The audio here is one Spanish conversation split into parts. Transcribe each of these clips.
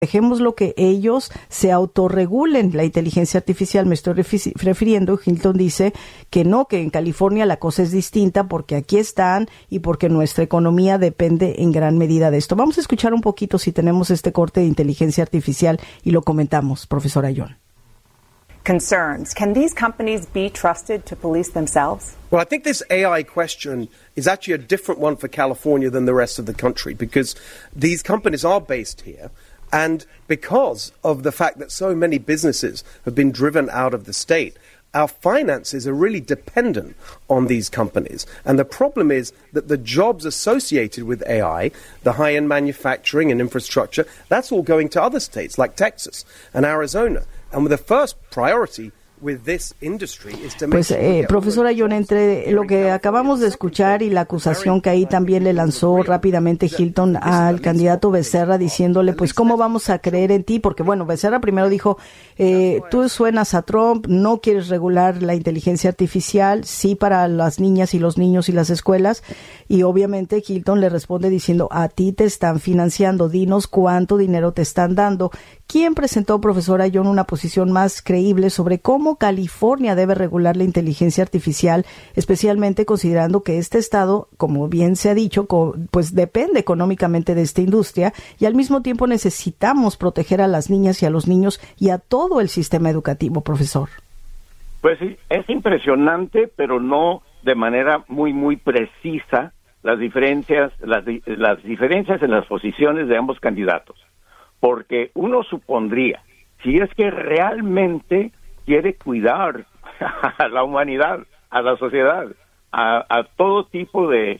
dejemos lo que ellos se autorregulen la inteligencia artificial. Me estoy refiriendo, Hilton dice que no, que en California la cosa es distinta porque aquí están y porque nuestra economía depende en gran medida de esto. Vamos a escuchar un poquito si tenemos este corte de inteligencia artificial y lo comentamos, profesora John. Concerns. Can these companies be trusted to police themselves? Well, I think this AI question is actually a different one for California than the rest of the country because these companies are based here. And because of the fact that so many businesses have been driven out of the state, our finances are really dependent on these companies. And the problem is that the jobs associated with AI, the high-end manufacturing and infrastructure, that's all going to other states like Texas and Arizona. And the first priority with this industry is to make Pues, profesora John, entre lo que acabamos de escuchar y la acusación que ahí también le lanzó rápidamente Hilton al candidato Becerra diciéndole, pues, ¿cómo vamos a creer en ti? Porque, bueno, Becerra primero dijo, tú suenas a Trump, no quieres regular la inteligencia artificial, sí para las niñas y los niños y las escuelas, y obviamente Hilton le responde diciendo, a ti te están financiando, dinos cuánto dinero te están dando. ¿Quién presentó, profesora John, una posición más creíble sobre cómo California debe regular la inteligencia artificial, especialmente considerando que este estado, como bien se ha dicho, pues depende económicamente de esta industria y al mismo tiempo necesitamos proteger a las niñas y a los niños y a todo el sistema educativo, profesor? Pues sí, es impresionante, pero no de manera muy precisa las diferencias en las posiciones de ambos candidatos. Porque uno supondría, si es que realmente quiere cuidar a la humanidad, a la sociedad, a todo tipo de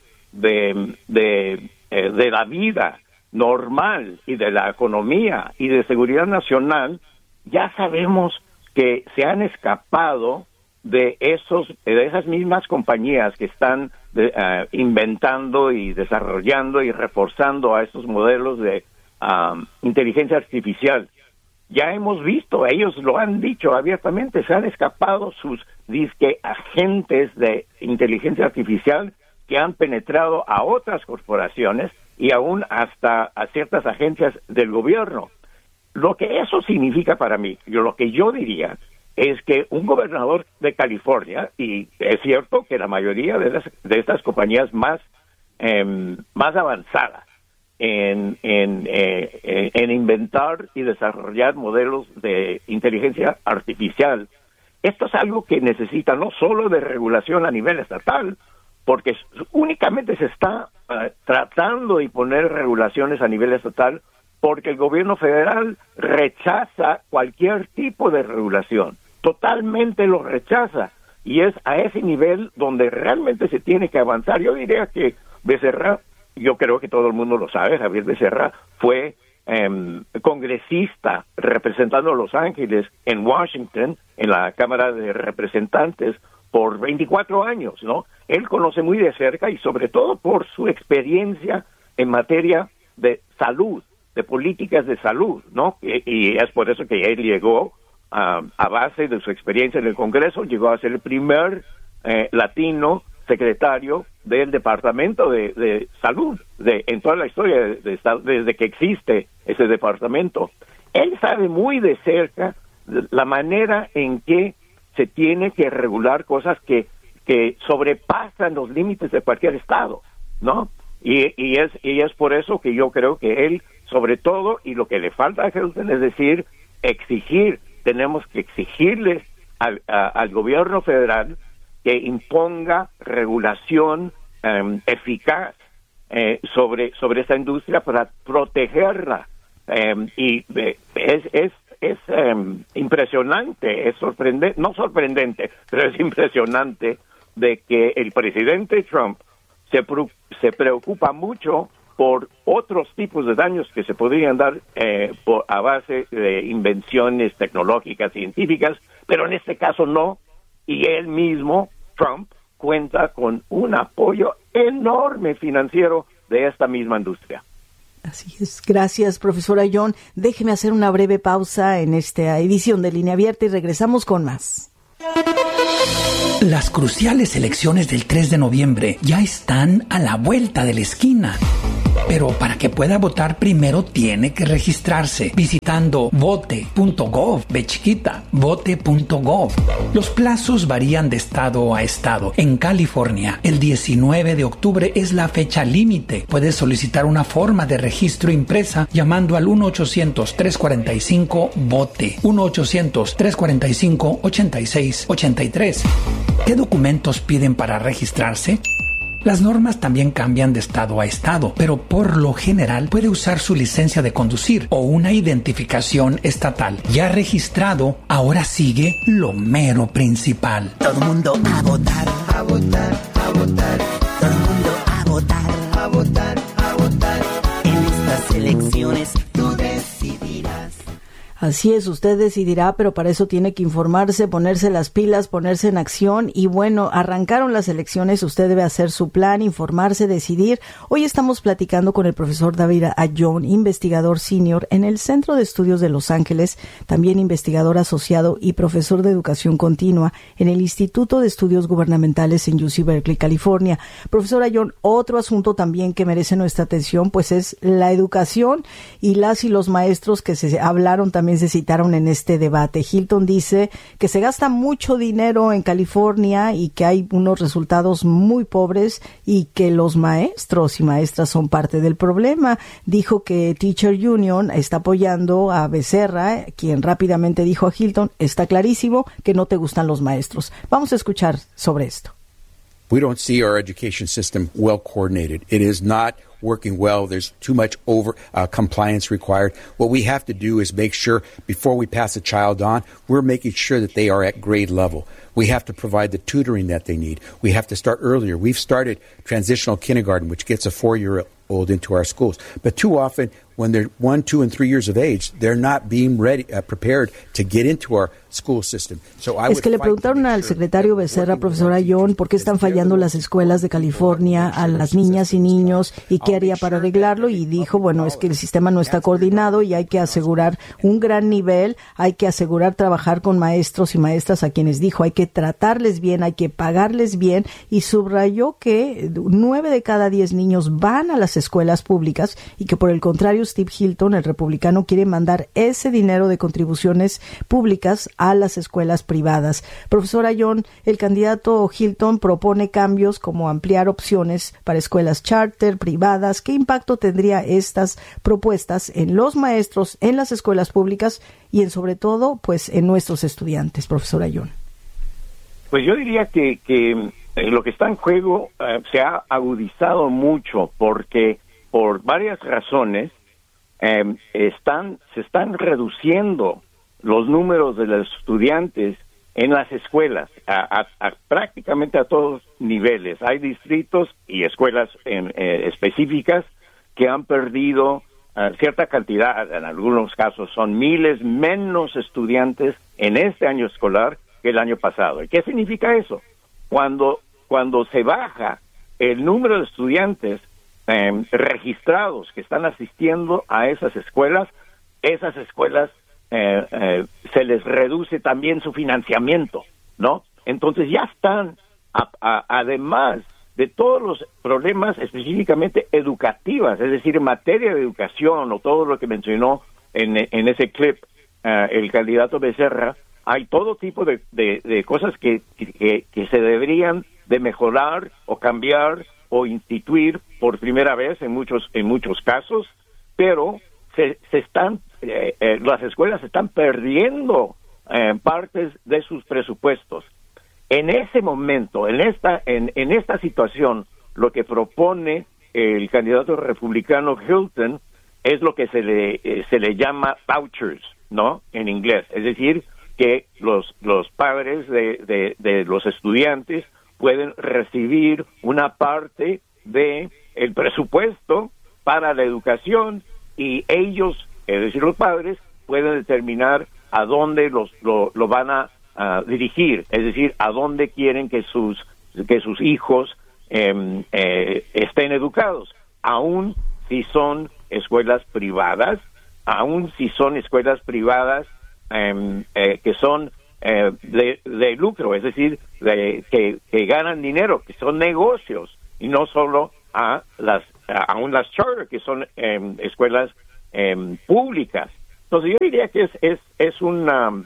la vida normal y de la economía y de seguridad nacional, ya sabemos que se han escapado de esas mismas compañías que están inventando y desarrollando y reforzando a estos modelos de inteligencia artificial. Ya hemos visto, ellos lo han dicho abiertamente, se han escapado sus disque agentes de inteligencia artificial que han penetrado a otras corporaciones y aún hasta a ciertas agencias del gobierno. Lo que eso significa para mí, lo que yo diría, es que un gobernador de California, y es cierto que la mayoría de estas compañías más avanzadas en inventar y desarrollar modelos de inteligencia artificial, esto es algo que necesita no solo de regulación a nivel estatal, porque únicamente se está tratando de poner regulaciones a nivel estatal porque el gobierno federal rechaza cualquier tipo de regulación, totalmente lo rechaza, y es a ese nivel donde realmente se tiene que avanzar. Yo diría que Becerra, yo creo que todo el mundo lo sabe, Javier Becerra fue congresista representando a Los Ángeles en Washington, en la Cámara de Representantes, por 24 años, ¿no? Él conoce muy de cerca y sobre todo por su experiencia en materia de salud, de políticas de salud, ¿no? Y es por eso que él llegó a base de su experiencia en el Congreso, llegó a ser el primer latino secretario del Departamento de Salud en toda la historia de Estado, desde que existe ese departamento. Él sabe muy de cerca la manera en que se tiene que regular cosas que sobrepasan los límites de cualquier estado, ¿no? Y es por eso que yo creo que él, sobre todo, y lo que le falta a Hilton es decir, tenemos que exigirles al gobierno federal que imponga regulación eficaz sobre esta industria para protegerla. Y es impresionante, es sorprendente, no sorprendente, pero es impresionante de que el presidente Trump se preocupa mucho por otros tipos de daños que se podrían dar a base de invenciones tecnológicas, científicas, pero en este caso no, y él mismo, Trump, cuenta con un apoyo enorme financiero de esta misma industria. Así es. Gracias, profesora John. Déjeme hacer una breve pausa en esta edición de Línea Abierta y regresamos con más. Las cruciales elecciones del 3 de noviembre ya están a la vuelta de la esquina. Pero para que pueda votar primero tiene que registrarse visitando vote.gov, vote.gov. Los plazos varían de estado a estado. En California, el 19 de octubre es la fecha límite. Puedes solicitar una forma de registro impresa llamando al 1-800-345-VOTE, 1-800-345-8683. ¿Qué documentos piden para registrarse? Las normas también cambian de estado a estado, pero por lo general puede usar su licencia de conducir o una identificación estatal. Ya registrado, ahora sigue lo mero principal. Todo el mundo a votar, a votar, a votar. Todo el mundo a votar, a votar, a votar. En estas elecciones tú decidirás. Así es, usted decidirá, pero para eso tiene que informarse, ponerse las pilas, ponerse en acción y bueno, arrancaron las elecciones, usted debe hacer su plan, informarse, decidir. Hoy estamos platicando con el profesor David Ayón, investigador senior en el Centro de Estudios de Los Ángeles, también investigador asociado y profesor de educación continua en el Instituto de Estudios Gubernamentales en UC Berkeley, California. Profesor Ayón, otro asunto también que merece nuestra atención, pues es la educación y las y los maestros que se hablaron también se citaron en este debate. Hilton dice que se gasta mucho dinero en California y que hay unos resultados muy pobres y que los maestros y maestras son parte del problema. Dijo que Teacher Union está apoyando a Becerra, quien rápidamente dijo a Hilton, está clarísimo que no te gustan los maestros. Vamos a escuchar sobre esto. We don't see our education system well coordinated. It is not working well. There's too much compliance required. What we have to do is make sure before we pass a child on, we're making sure that they are at grade level. We have to provide the tutoring that they need. We have to start earlier. We've started transitional kindergarten, which gets a 4-year-old into our schools. But too often, when they're 1, 2, and 3 years of age, they're not being prepared to get into our school system. Es que le preguntaron al secretario Becerra, profesor Ayón, por qué están fallando las escuelas de California a las niñas y niños y qué haría para arreglarlo, y dijo, bueno, es que el sistema no está coordinado y hay que asegurar un gran nivel, hay que asegurar trabajar con maestros y maestras a quienes dijo, hay que tratarles bien, hay que pagarles bien, y subrayó que 9 de cada 10 niños van a las escuelas públicas y que por el contrario Steve Hilton, el republicano, quiere mandar ese dinero de contribuciones públicas a las escuelas privadas. Profesor Ayón, el candidato Hilton propone cambios como ampliar opciones para escuelas charter, privadas. ¿Qué impacto tendría estas propuestas en los maestros, en las escuelas públicas y sobre todo, pues, en nuestros estudiantes, profesor Ayón? Pues yo diría que lo que está en juego se ha agudizado mucho porque por varias razones se están reduciendo los números de los estudiantes en las escuelas, prácticamente a todos niveles. Hay distritos y escuelas específicas que han perdido cierta cantidad, en algunos casos son miles menos estudiantes en este año escolar que el año pasado. ¿Y qué significa eso? Cuando se baja el número de estudiantes registrados que están asistiendo a esas escuelas se les reduce también su financiamiento, ¿no? Entonces ya están, además de todos los problemas específicamente educativas, es decir, en materia de educación o todo lo que mencionó en ese clip el candidato Becerra, hay todo tipo de cosas que se deberían de mejorar o cambiar o instituir por primera vez en muchos casos, pero las escuelas están perdiendo partes de sus presupuestos. En ese momento, en esta situación, lo que propone el candidato republicano Hilton es lo que se le llama vouchers, ¿no? En inglés, es decir, que los padres de los estudiantes pueden recibir una parte de el presupuesto para la educación y ellos, es decir, los padres, pueden determinar a dónde lo van a dirigir, es decir, a dónde quieren que sus hijos estén educados, aun si son escuelas privadas, que son de lucro, es decir, que ganan dinero, que son negocios, y no solo a las aún las charter, que son escuelas públicas. Entonces yo diría que es una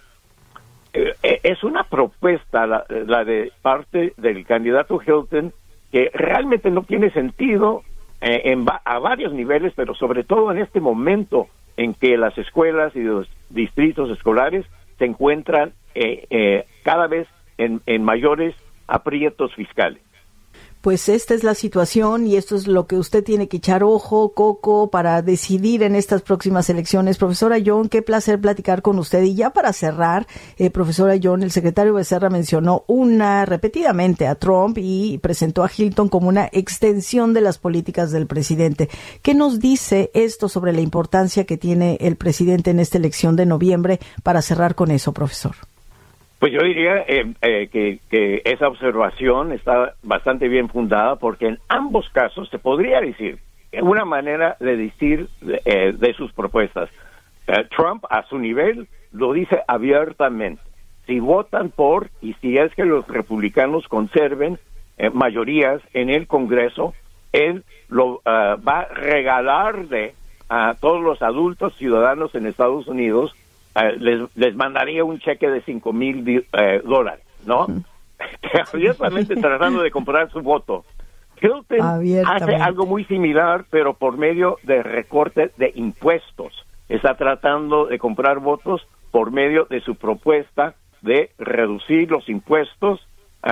propuesta la de parte del candidato Hilton que realmente no tiene sentido a varios niveles, pero sobre todo en este momento en que las escuelas y los distritos escolares se encuentran cada vez en mayores aprietos fiscales. Pues esta es la situación y esto es lo que usted tiene que echar coco, para decidir en estas próximas elecciones. Profesora Young, qué placer platicar con usted. Y ya para cerrar, profesora Young, el secretario Becerra mencionó repetidamente a Trump y presentó a Hilton como una extensión de las políticas del presidente. ¿Qué nos dice esto sobre la importancia que tiene el presidente en esta elección de noviembre? Para cerrar con eso, profesor. Pues yo diría que esa observación está bastante bien fundada, porque en ambos casos se podría decir una manera de decir de sus propuestas. Trump, a su nivel, lo dice abiertamente. Si votan y si es que los republicanos conserven mayorías en el Congreso, él lo va a regalarle a todos los adultos ciudadanos en Estados Unidos. Les mandaría un cheque de $5,000, ¿no? Abiertamente tratando de comprar su voto. Hilton hace algo muy similar, pero por medio de recorte de impuestos. Está tratando de comprar votos por medio de su propuesta de reducir los impuestos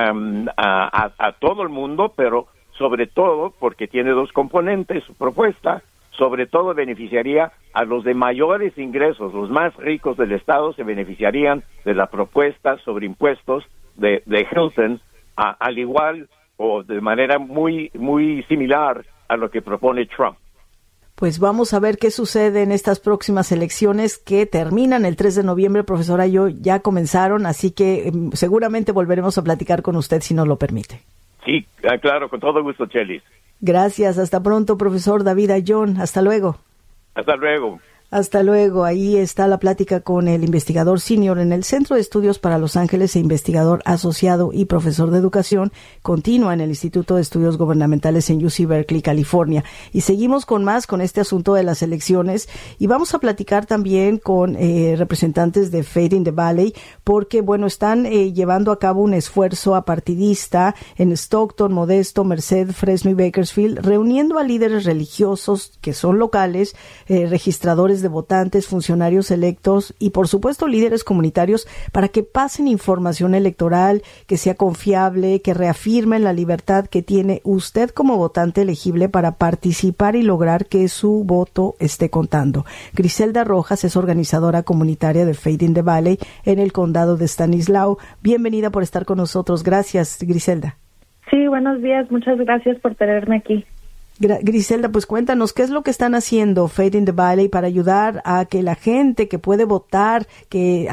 a todo el mundo, pero sobre todo, porque tiene dos componentes, su propuesta, sobre todo beneficiaría a los de mayores ingresos. Los más ricos del estado se beneficiarían de la propuesta sobre impuestos de Hilton, al igual o de manera muy, muy similar a lo que propone Trump. Pues vamos a ver qué sucede en estas próximas elecciones que terminan el 3 de noviembre, profesora. Ya comenzaron, así que seguramente volveremos a platicar con usted si nos lo permite. Sí, claro, con todo gusto, Chelis. Gracias, hasta pronto, profesor David Ayllón. Hasta luego. Hasta luego. Hasta luego. Ahí está la plática con el investigador senior en el Centro de Estudios para Los Ángeles e investigador asociado y profesor de educación continua en el Instituto de Estudios Gubernamentales en UC Berkeley, California. Y seguimos con este asunto de las elecciones y vamos a platicar también con representantes de Faith in the Valley porque, están llevando a cabo un esfuerzo apartidista en Stockton, Modesto, Merced, Fresno y Bakersfield, reuniendo a líderes religiosos que son locales, registradores de votantes, funcionarios electos y, por supuesto, líderes comunitarios para que pasen información electoral que sea confiable, que reafirmen la libertad que tiene usted como votante elegible para participar y lograr que su voto esté contando. Griselda Rojas es organizadora comunitaria de Faith in the Valley en el condado de Stanislaus. Bienvenida por estar con nosotros. Gracias, Griselda. Sí, buenos días. Muchas gracias por tenerme aquí. Griselda, pues cuéntanos, ¿qué es lo que están haciendo Faith in the Valley para ayudar a que la gente que puede votar, que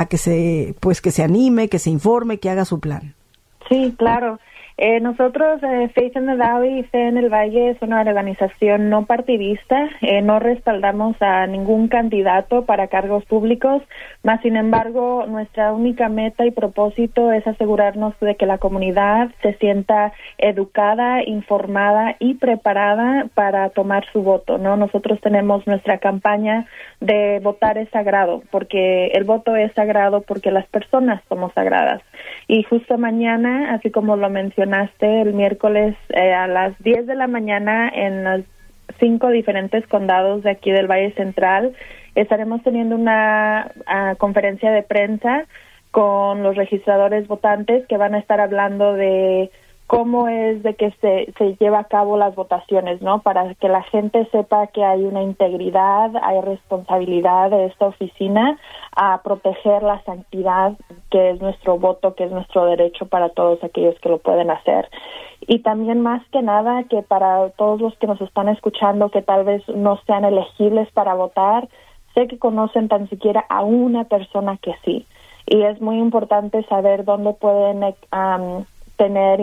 se anime, que se informe, que haga su plan? Sí, claro. Nosotros, Faith in the Valley y Fe en el Valle es una organización no partidista, no respaldamos a ningún candidato para cargos públicos, más sin embargo, nuestra única meta y propósito es asegurarnos de que la comunidad se sienta educada, informada y preparada para tomar su voto, ¿no? Nosotros tenemos nuestra campaña de votar es sagrado, porque el voto es sagrado porque las personas somos sagradas. Y justo mañana, así como lo mencionaste, el miércoles a las 10 de la mañana en los 5 diferentes condados de aquí del Valle Central, estaremos teniendo una conferencia de prensa con los registradores votantes que van a estar hablando de cómo es de que se lleva a cabo las votaciones, ¿no? Para que la gente sepa que hay una integridad, hay responsabilidad de esta oficina a proteger la santidad que es nuestro voto, que es nuestro derecho para todos aquellos que lo pueden hacer. Y también más que nada que para todos los que nos están escuchando que tal vez no sean elegibles para votar, sé que conocen tan siquiera a una persona que sí. Y es muy importante saber dónde pueden obtener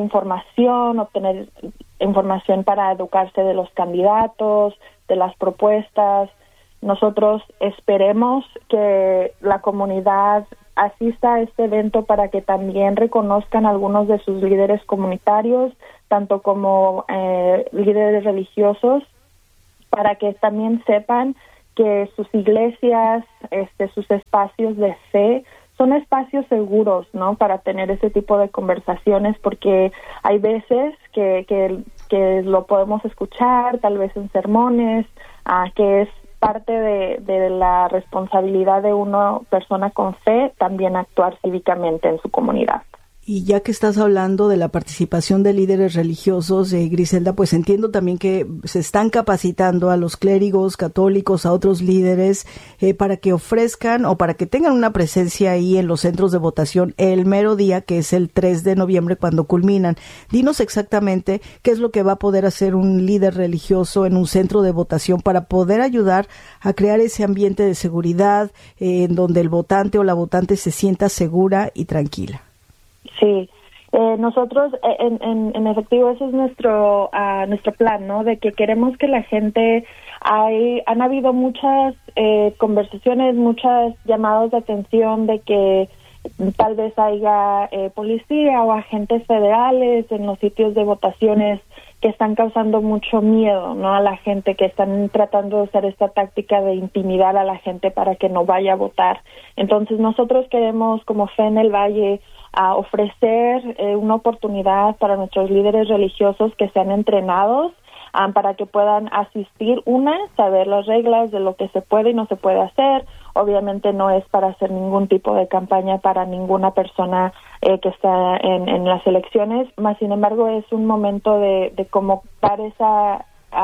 información para educarse de los candidatos, de las propuestas. Nosotros esperemos que la comunidad asista a este evento para que también reconozcan algunos de sus líderes comunitarios, tanto como líderes religiosos, para que también sepan que sus iglesias, sus espacios de fe son espacios seguros, ¿no? Para tener ese tipo de conversaciones, porque hay veces que lo podemos escuchar, tal vez en sermones, que es parte de la responsabilidad de una persona con fe también actuar cívicamente en su comunidad. Y ya que estás hablando de la participación de líderes religiosos, Griselda, pues entiendo también que se están capacitando a los clérigos católicos, a otros líderes, para que ofrezcan o para que tengan una presencia ahí en los centros de votación el mero día, que es el 3 de noviembre, cuando culminan. Dinos exactamente qué es lo que va a poder hacer un líder religioso en un centro de votación para poder ayudar a crear ese ambiente de seguridad en donde el votante o la votante se sienta segura y tranquila. Sí, nosotros en efectivo ese es nuestro plan, ¿no? De que queremos que la gente, han habido muchas conversaciones, muchos llamados de atención de que tal vez haya policía o agentes federales en los sitios de votaciones que están causando mucho miedo, ¿no? A la gente, que están tratando de usar esta táctica de intimidar a la gente para que no vaya a votar. Entonces nosotros queremos, como Fe en el Valle, a ofrecer una oportunidad para nuestros líderes religiosos que sean entrenados para que puedan asistir, saber las reglas de lo que se puede y no se puede hacer. Obviamente no es para hacer ningún tipo de campaña para ninguna persona que está en las elecciones, más sin embargo es un momento de como dar ese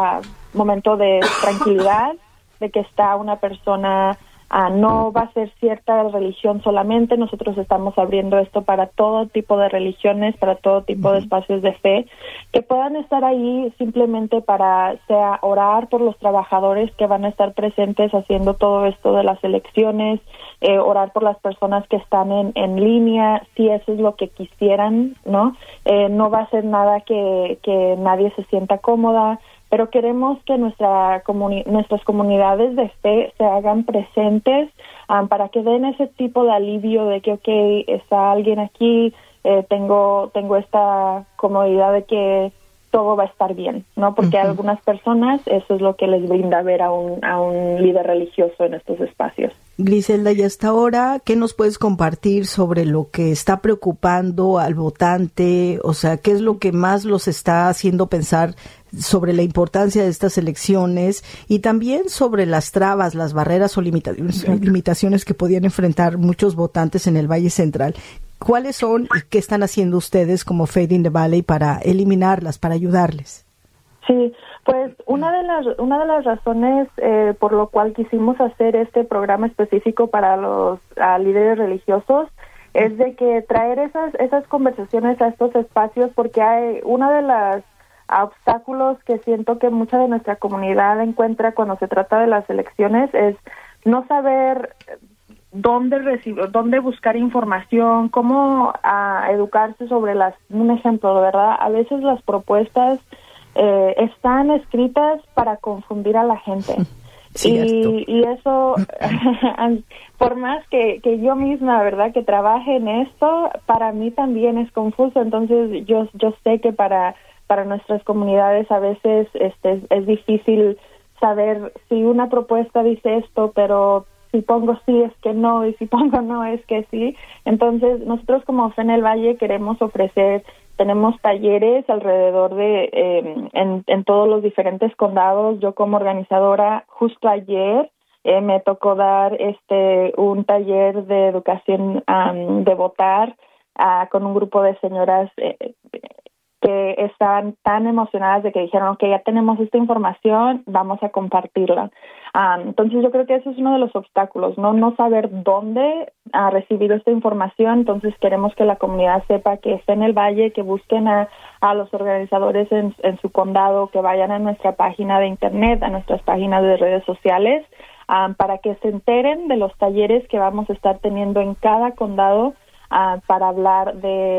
momento de tranquilidad, de que está una persona. No va a ser cierta religión solamente, nosotros estamos abriendo esto para todo tipo de religiones, para todo tipo de espacios de fe, que puedan estar ahí simplemente para orar por los trabajadores que van a estar presentes haciendo todo esto de las elecciones, orar por las personas que están en línea, si eso es lo que quisieran, ¿no? No va a ser nada que nadie se sienta cómoda, pero queremos que nuestras comunidades de fe se hagan presentes para que den ese tipo de alivio de que, está alguien aquí, tengo esta comodidad de que todo va a estar bien, ¿no? Porque a algunas personas eso es lo que les brinda ver a un líder religioso en estos espacios. Griselda, y hasta ahora, ¿qué nos puedes compartir sobre lo que está preocupando al votante? O sea, ¿qué es lo que más los está haciendo pensar sobre la importancia de estas elecciones y también sobre las trabas, las barreras o limitaciones que podían enfrentar muchos votantes en el Valle Central? ¿Cuáles son y qué están haciendo ustedes como Faith in the Valley para eliminarlas, para ayudarles? Sí, pues una de las razones por lo cual quisimos hacer este programa específico para los líderes religiosos es de que traer esas conversaciones a estos espacios, porque hay una de las obstáculos que siento que mucha de nuestra comunidad encuentra cuando se trata de las elecciones es no saber dónde buscar información, cómo educarse sobre un ejemplo, ¿verdad? A veces las propuestas están escritas para confundir a la gente. Y eso, por más que yo misma, ¿verdad?, que trabaje en esto, para mí también es confuso. Entonces yo sé que para nuestras comunidades a veces es difícil saber si una propuesta dice esto, pero si pongo sí es que no, y si pongo no es que sí. Entonces nosotros como Fe en el Valle queremos tenemos talleres alrededor de en todos los diferentes condados. Yo como organizadora, justo ayer me tocó dar un taller de educación de votar con un grupo de señoras que estaban tan emocionadas de que dijeron, okay, ya tenemos esta información, vamos a compartirla. Entonces yo creo que eso es uno de los obstáculos, no saber dónde recibir esta información. Entonces queremos que la comunidad sepa que está en el Valle, que busquen a los organizadores en su condado, que vayan a nuestra página de internet, a nuestras páginas de redes sociales, para que se enteren de los talleres que vamos a estar teniendo en cada condado, para hablar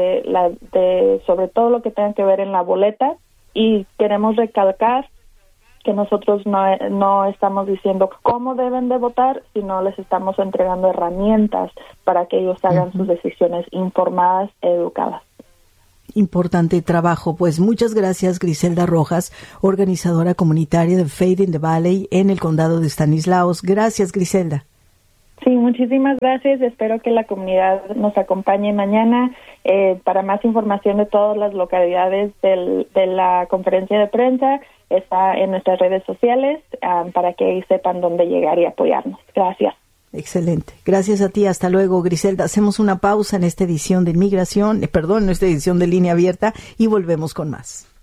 de sobre todo lo que tenga que ver en la boleta. Y queremos recalcar que nosotros no estamos diciendo cómo deben de votar, sino les estamos entregando herramientas para que ellos hagan sus decisiones informadas, educadas. importante trabajo. Pues muchas gracias, Griselda Rojas, organizadora comunitaria de Faith in the Valley en el condado de Stanislaus. Gracias, Griselda. Sí, muchísimas gracias. Espero que la comunidad nos acompañe mañana. Para más información de todas las localidades de la conferencia de prensa, está en nuestras redes sociales para que ahí sepan dónde llegar y apoyarnos. Gracias. Excelente. Gracias a ti. Hasta luego, Griselda. Hacemos una pausa en esta edición de Inmigración, en esta edición de Línea Abierta y volvemos con más.